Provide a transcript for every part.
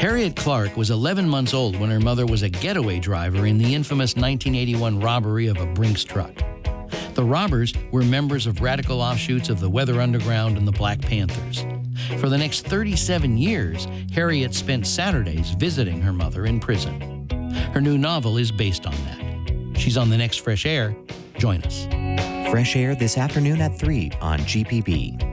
Harriet Clark was 11 months old when her mother was a getaway driver in the infamous 1981 robbery of a Brinks truck. The robbers were members of radical offshoots of the Weather Underground and the Black Panthers. For the next 37 years, Harriet spent Saturdays visiting her mother in prison. Her new novel is based on that. She's on the next Fresh Air. Join us. Fresh Air this afternoon at 3 on GPB.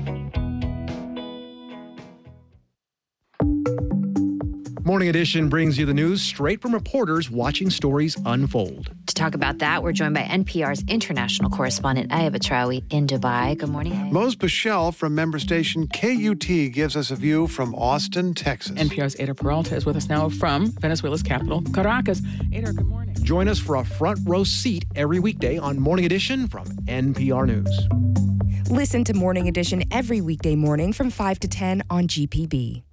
Morning Edition brings you the news straight from reporters watching stories unfold. To talk about that, we're joined by NPR's international correspondent, Ayaba Traoui, in Dubai. Good morning, Ayaba. Mose Bichelle from member station KUT gives us a view from Austin, Texas. NPR's Ada Peralta is with us now from Venezuela's capital, Caracas. Ada, good morning. Join us for a front row seat every weekday on Morning Edition from NPR News. Listen to Morning Edition every weekday morning from 5 to 10 on GPB.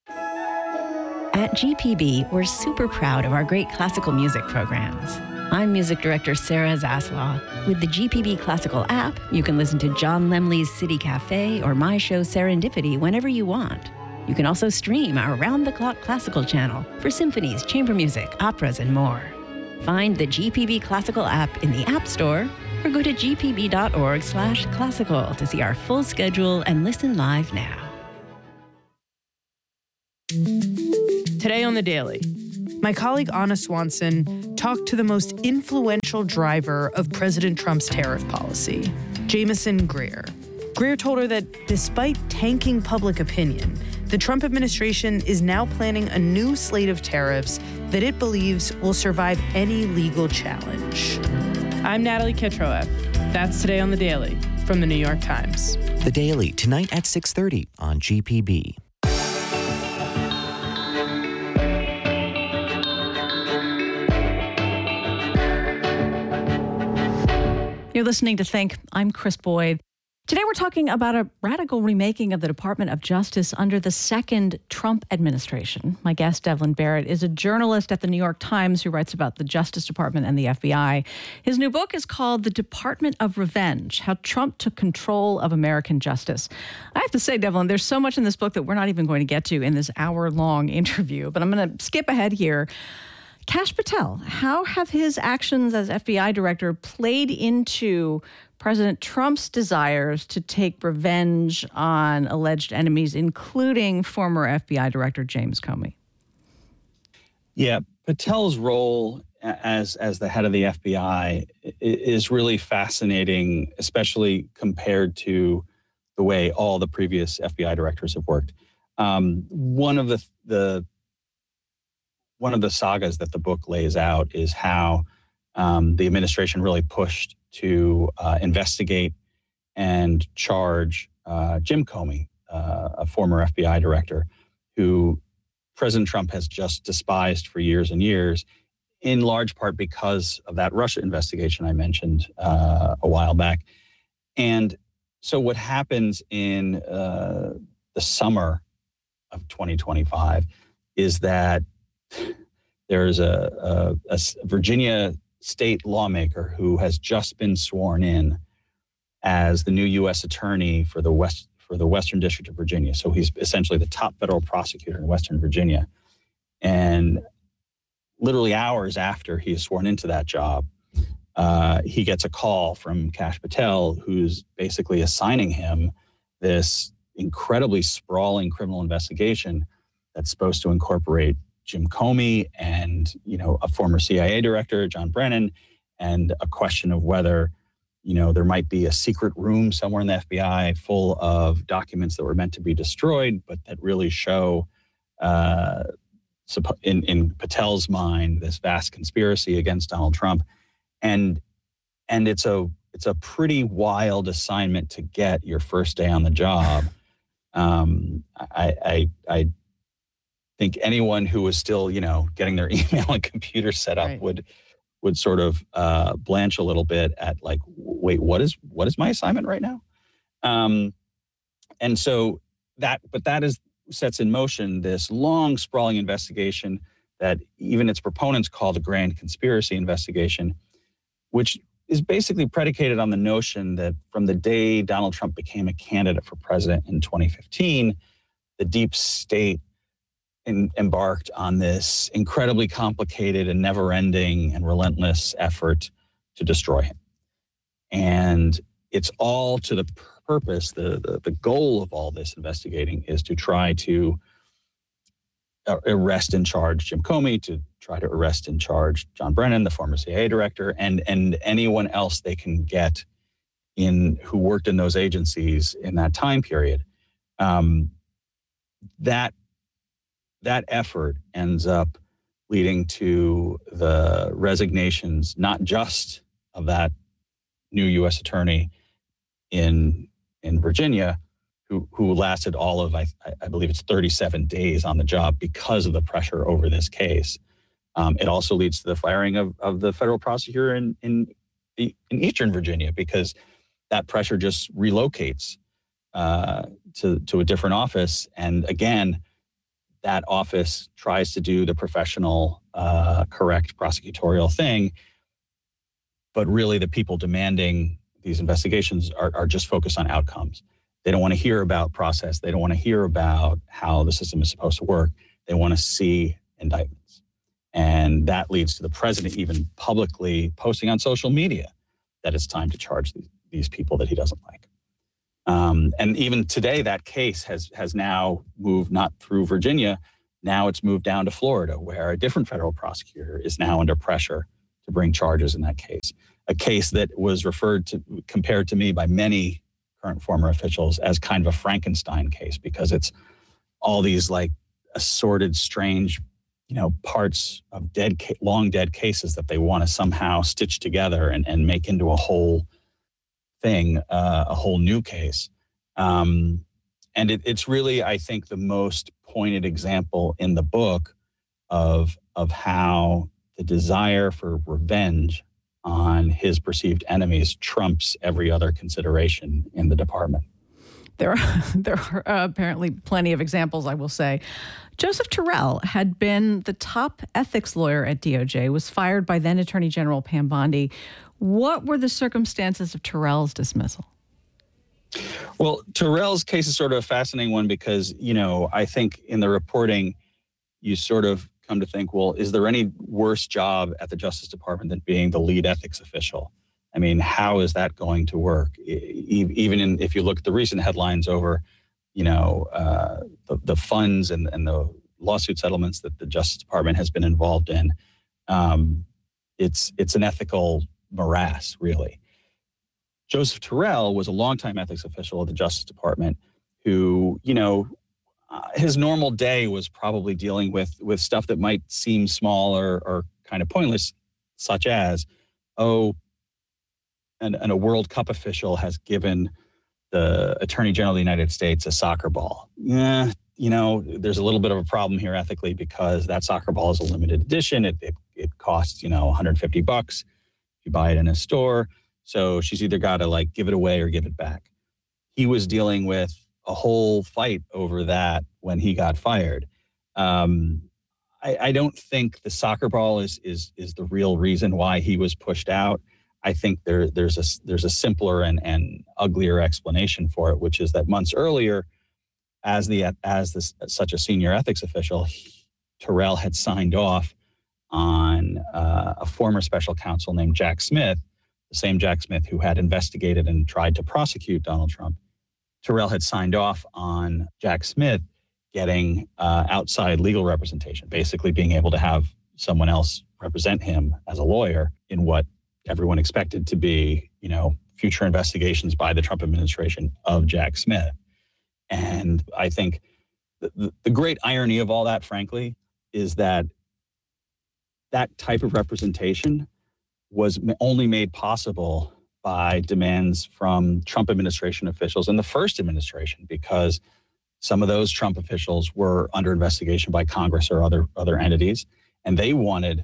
At GPB, we're super proud of our great classical music programs. I'm music director Sarah Zaslaw. With the GPB Classical app, you can listen to John Lemley's City Cafe or my show Serendipity whenever you want. You can also stream our round-the-clock classical channel for symphonies, chamber music, operas, and more. Find the GPB Classical app in the App Store or go to gpb.org/classical to see our full schedule and listen live now. Today on The Daily, my colleague Anna Swanson talked to the most influential driver of President Trump's tariff policy, Jamieson Greer. Greer told her that despite tanking public opinion, the Trump administration is now planning a new slate of tariffs that it believes will survive any legal challenge. I'm Natalie Kitroeff. That's Today on The Daily from The New York Times. The Daily, tonight at 6:30 on GPB. You're listening to Think. I'm Chris Boyd. Today we're talking about a radical remaking of the Department of Justice under the second Trump administration. My guest, Devlin Barrett, is a journalist at the New York Times who writes about the Justice Department and the FBI. His new book is called The Department of Revenge: How Trump Took Control of American Justice. I have to say, Devlin, there's so much in this book that we're not even going to get to in this hour-long interview, but I'm going to skip ahead here. Kash Patel, how have his actions as FBI director played into President Trump's desires to take revenge on alleged enemies, including former FBI Director James Comey? Yeah, Patel's role as the head of the FBI is really fascinating, especially compared to the way all the previous FBI directors have worked. One of the sagas that the book lays out is how the administration really pushed to investigate and charge Jim Comey, a former FBI director, who President Trump has just despised for years and years, in large part because of that Russia investigation I mentioned a while back. And so what happens in the summer of 2025 is that there's a Virginia state lawmaker who has just been sworn in as the new U.S. attorney for the Western District of Virginia. So he's essentially the top federal prosecutor in Western Virginia. And literally hours after he is sworn into that job, he gets a call from Kash Patel, who's basically assigning him this incredibly sprawling criminal investigation that's supposed to incorporate Jim Comey and, a former CIA director, John Brennan, and a question of whether, there might be a secret room somewhere in the FBI full of documents that were meant to be destroyed, but that really show, in Patel's mind, this vast conspiracy against Donald Trump. And it's a pretty wild assignment to get your first day on the job. I think anyone who was still, getting their email and computer set up would sort of blanch a little bit at like, wait, what is my assignment right now? And so that sets in motion this long sprawling investigation that even its proponents call the grand conspiracy investigation, which is basically predicated on the notion that from the day Donald Trump became a candidate for president in 2015, the deep state embarked on this incredibly complicated and never-ending and relentless effort to destroy him. And it's all to the purpose, the goal of all this investigating is to try to arrest and charge Jim Comey, to try to arrest and charge John Brennan, the former CIA director, and anyone else they can get in who worked in those agencies in that time period. That effort ends up leading to the resignations, not just of that new U.S. attorney in Virginia, who lasted all of, I believe it's 37 days on the job because of the pressure over this case. It also leads to the firing of the federal prosecutor in Eastern Virginia, because that pressure just relocates to a different office. And again, that office tries to do the professional, correct prosecutorial thing. But really the people demanding these investigations are just focused on outcomes. They don't want to hear about process. They don't want to hear about how the system is supposed to work. They want to see indictments. And that leads to the president even publicly posting on social media that it's time to charge these people that he doesn't like. And even today, that case has now moved not through Virginia. Now it's moved down to Florida, where a different federal prosecutor is now under pressure to bring charges in that case. A case that was compared to me by many current former officials as kind of a Frankenstein case, because it's all these like assorted, strange, parts of long dead cases that they want to somehow stitch together and make into a whole thing, a whole new case. And it's really, I think, the most pointed example in the book of how the desire for revenge on his perceived enemies trumps every other consideration in the department. There are apparently plenty of examples, I will say. Joseph Terrell had been the top ethics lawyer at DOJ, was fired by then Attorney General Pam Bondi. What were the circumstances of Terrell's dismissal? Well, Terrell's case is sort of a fascinating one because, I think in the reporting, you sort of come to think, well, is there any worse job at the Justice Department than being the lead ethics official? I mean, how is that going to work? Even if you look at the recent headlines over, the funds and the lawsuit settlements that the Justice Department has been involved in, it's an ethical morass, really. Joseph Terrell was a longtime ethics official of the Justice Department who, his normal day was probably dealing with stuff that might seem small or kind of pointless, such as, and a World Cup official has given the Attorney General of the United States a soccer ball. Yeah, there's a little bit of a problem here ethically because that soccer ball is a limited edition. It costs, $150 if you buy it in a store. So she's either got to give it away or give it back. He was dealing with a whole fight over that when he got fired. I don't think the soccer ball is the real reason why he was pushed out. I think there's a simpler and uglier explanation for it, which is that months earlier, as such a senior ethics official, Terrell had signed off on a former special counsel named Jack Smith, the same Jack Smith who had investigated and tried to prosecute Donald Trump. Terrell had signed off on Jack Smith getting outside legal representation, basically being able to have someone else represent him as a lawyer in what everyone expected to be, future investigations by the Trump administration of Jack Smith. And I think the great irony of all that, frankly, is that type of representation was only made possible by demands from Trump administration officials in the first administration, because some of those Trump officials were under investigation by Congress or other entities, and they wanted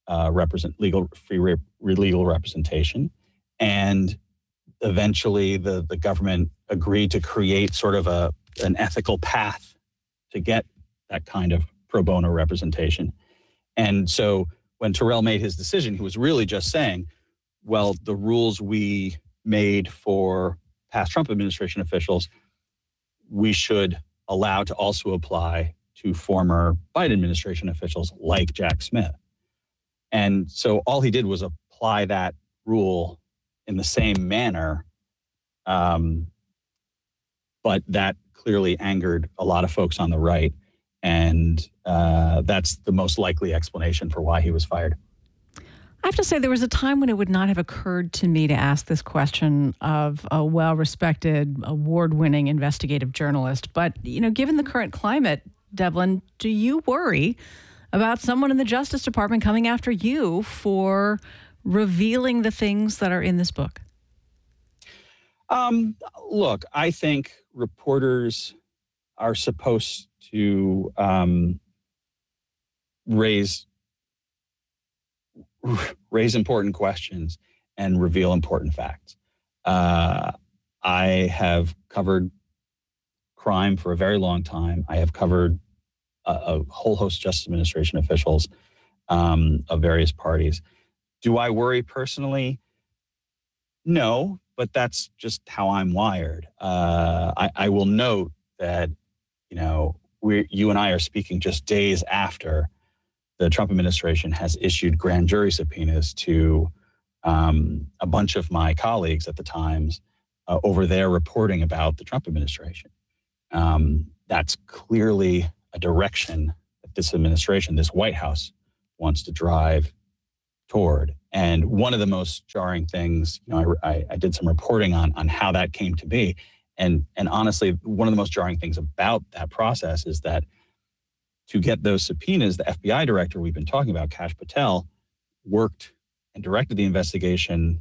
legal representation. And eventually the government agreed to create sort of an ethical path to get that kind of pro bono representation. And so when Terrell made his decision, he was really just saying, well, the rules we made for past Trump administration officials, we should allow to also apply to former Biden administration officials like Jack Smith. And so all he did was apply that rule in the same manner, but that clearly angered a lot of folks on the right, and that's the most likely explanation for why he was fired. I have to say, there was a time when it would not have occurred to me to ask this question of a well-respected, award-winning investigative journalist. But, given the current climate, Devlin, do you worry about someone in the Justice Department coming after you for revealing the things that are in this book? Look, I think reporters are supposed to raise important questions and reveal important facts. I have covered crime for a very long time. I have covered a whole host of Justice Administration officials of various parties. Do I worry personally? No, but that's just how I'm wired. I will note that, you and I are speaking just days after the Trump administration has issued grand jury subpoenas to a bunch of my colleagues at the Times over their reporting about the Trump administration. That's clearly a direction that this administration, this White House, wants to drive toward. And one of the most jarring things, I did some reporting on how that came to be. And honestly, one of the most jarring things about that process is that to get those subpoenas, the FBI director we've been talking about, Kash Patel, worked and directed the investigation,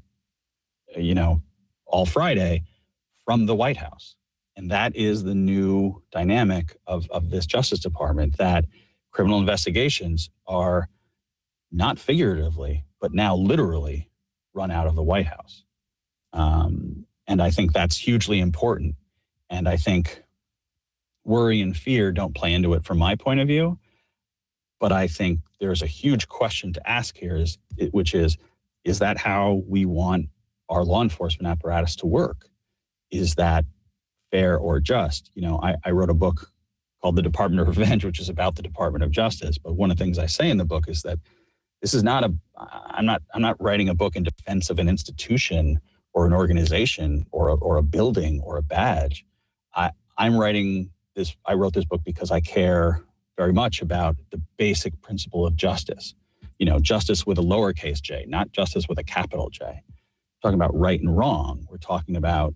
all Friday from the White House. And that is the new dynamic of this Justice Department, that criminal investigations are not figuratively, but now literally run out of the White House. And I think that's hugely important. And I think worry and fear don't play into it from my point of view. But I think there's a huge question to ask here, which is that how we want our law enforcement apparatus to work? Is that fair or just? I wrote a book called The Department of Revenge, which is about the Department of Justice. But one of the things I say in the book is that this is not I'm not writing a book in defense of an institution or an organization or a building or a badge. I'm writing this. I wrote this book because I care very much about the basic principle of justice. Justice with a lowercase j, not justice with a capital J. We're talking about right and wrong. We're talking about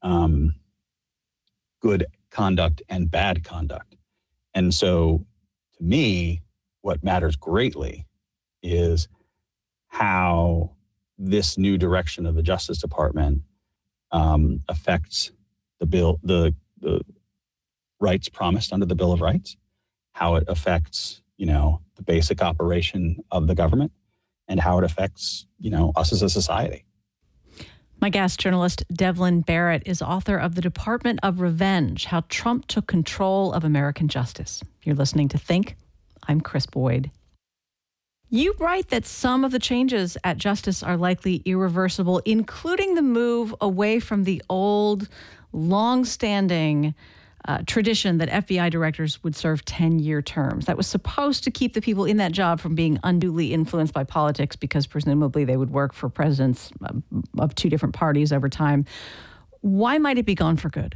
good conduct and bad conduct. And so, to me, what matters greatly is how this new direction of the Justice Department affects the rights promised under the Bill of Rights, how it affects, the basic operation of the government, and how it affects, us as a society. My guest, journalist Devlin Barrett, is author of The Department of Revenge, How Trump Took Control of American Justice. You're listening to Think. I'm Chris Boyd. You write that some of the changes at Justice are likely irreversible, including the move away from the old, long-standing tradition that FBI directors would serve 10-year terms. That was supposed to keep the people in that job from being unduly influenced by politics, because presumably they would work for presidents of two different parties over time. Why might it be gone for good?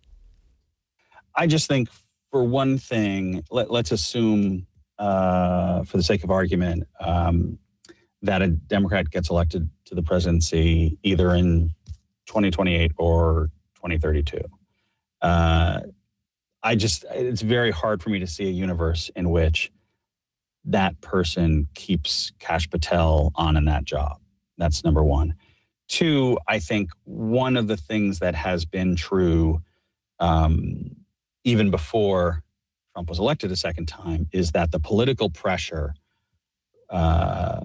I just think, for one thing, let's assume, for the sake of argument, that a Democrat gets elected to the presidency either in 2028 or 2032. It's very hard for me to see a universe in which that person keeps Kash Patel on in that job. That's number one. Two, I think one of the things that has been true even before Trump was elected a second time is that the political pressure on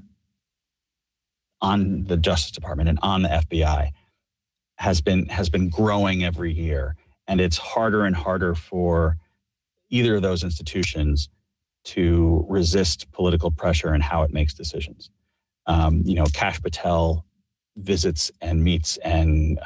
the Justice Department and on the FBI has been growing every year. And it's harder and harder for either of those institutions to resist political pressure and how it makes decisions. Kash Patel visits and meets and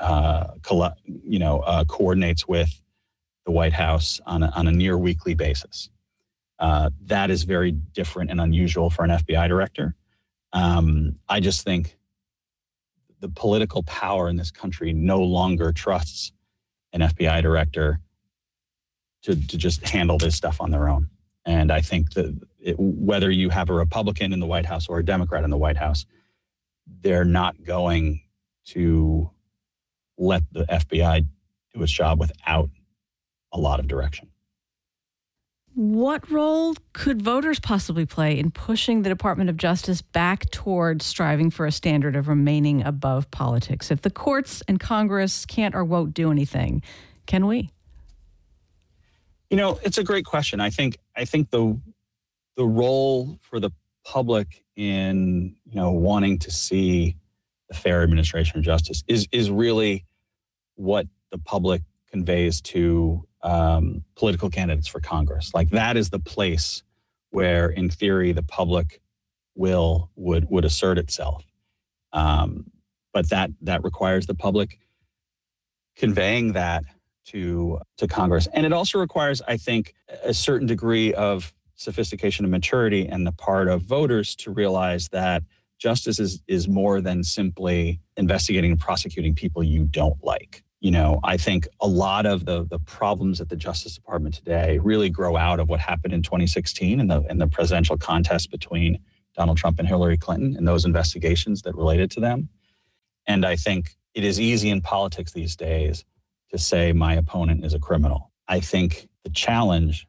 coordinates with the White House on a near weekly basis. That is very different and unusual for an FBI director. I just think the political power in this country no longer trusts an FBI director to just handle this stuff on their own. And I think that whether you have a Republican in the White House or a Democrat in the White House, they're not going to let the FBI do its job without a lot of direction. What role could voters possibly play in pushing the Department of Justice back towards striving for a standard of remaining above politics? If the courts and Congress can't or won't do anything, can we? You know, it's a great question. I think the role for the public in, wanting to see the fair administration of justice is really what the public conveys to political candidates for Congress. Like, that is the place where, in theory, the public would assert itself. But that requires the public conveying that to Congress. And it also requires, I think, a certain degree of sophistication and maturity on the part of voters to realize that justice is more than simply investigating and prosecuting people you don't like. I think a lot of the problems at the Justice Department today really grow out of what happened in 2016 in the presidential contest between Donald Trump and Hillary Clinton and those investigations that related to them. And I think it is easy in politics these days to say my opponent is a criminal. I think the challenge